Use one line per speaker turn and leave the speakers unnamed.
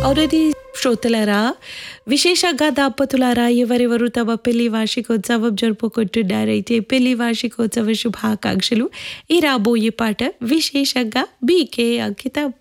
అవునది శ్రోతలారా, విశేషంగా దంపతులారా ఎవరెవరు తమ పెళ్లి వార్షికోత్సవం జరుపుకుంటున్నారైతే పెళ్లి వార్షికోత్సవ శుభాకాంక్షలు. ఈ రాబోయే పాట విశేషంగా మీకే అంకితం.